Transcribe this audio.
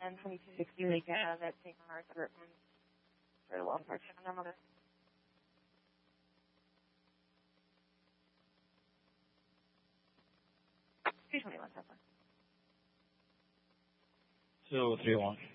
and 2260 Lake at St. Bernard Suburban for the Wells Park on their mother. Please 21 so far. 231.